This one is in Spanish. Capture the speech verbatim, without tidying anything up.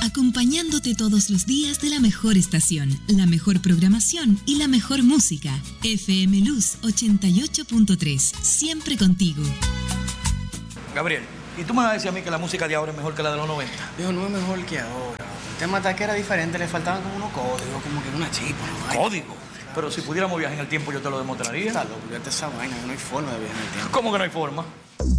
acompañándote todos los días de la mejor estación, la mejor programación y la mejor música. F M Luz ochenta y ocho punto tres, siempre contigo. Gabriel, ¿y tú me vas a decir a mí que la música de ahora es mejor que la de los noventa? Dijo, no es mejor que ahora. El tema de que era diferente, le faltaban como unos códigos, como que una chispa. ¿No? ¿Código? Pero si pudiéramos viajar en el tiempo, yo te lo demostraría. Está loco, fíjate esa vaina, no hay forma de viajar en el tiempo. ¿Cómo que no hay forma?